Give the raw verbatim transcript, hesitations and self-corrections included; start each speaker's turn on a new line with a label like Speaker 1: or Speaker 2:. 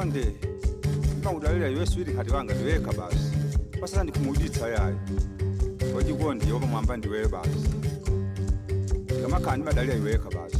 Speaker 1: konde ngawudalela yeswiri kati wanga ndiweka basi pasasa ndikumuditsa yayi wajikonde yoba mwamba ndiwe basi kama kandi badalia iweka basi